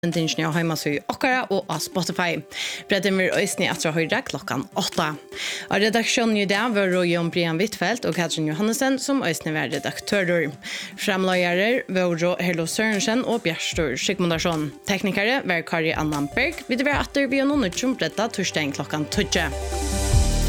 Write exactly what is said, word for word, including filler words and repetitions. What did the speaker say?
Sendingen har hemma så Okara och på Spotify. Bredden vi ösni att jag höra klockan åtta. Och redaktionen i dag var Rojan Brian Wittfeldt och Katrin Johannesson som ösni var redaktörer. Framlöjare var Hello Sørensen och Bjärstor Sigmundarsson. Teknikare var Kari Annanberg. Vi det var att vi har någon som bredda torsdagen klockan tio.